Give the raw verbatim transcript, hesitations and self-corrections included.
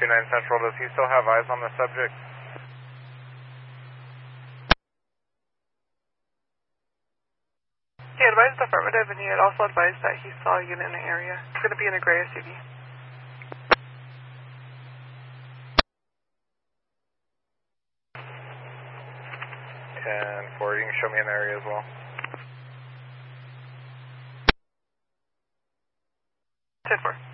two nine Central, does he still have eyes on the subject? He advised affirmative, and he had also advised that he saw a unit in the area. It's going to be in a gray S U V. ten four, you can show me in the area as well. ten four.